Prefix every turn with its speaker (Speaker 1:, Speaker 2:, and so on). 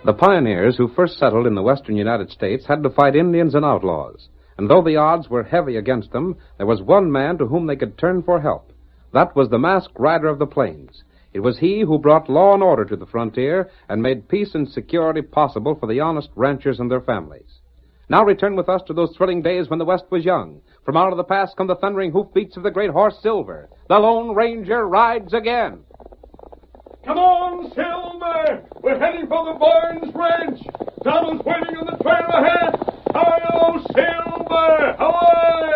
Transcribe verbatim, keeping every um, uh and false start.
Speaker 1: The pioneers who first settled in the western United States had to fight Indians and outlaws. And though the odds were heavy against them, there was one man to whom they could turn for help. That was the masked rider of the plains. It was he who brought law and order to the frontier and made peace and security possible for the honest ranchers and their families. Now return with us to those thrilling days when the West was young. From out of the past come the thundering hoofbeats of the great horse Silver. The Lone Ranger rides again.
Speaker 2: Come on, Silver! We're heading for the Barnes Ranch. Donald's waiting on the trail ahead. Hi-yo, Silver! Away!